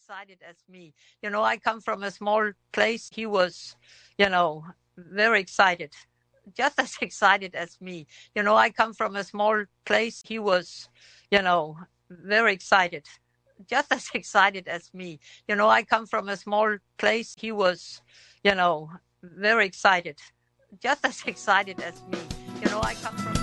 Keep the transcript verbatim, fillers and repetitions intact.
excited as me. You know, I come from a small place. He was, you know, very excited, just as excited as me. You know, I come from a small place. He was, you know, very excited, just as excited as me. You know, I come from a small place. He was, you know, very excited, just as excited as me. You know, I come from.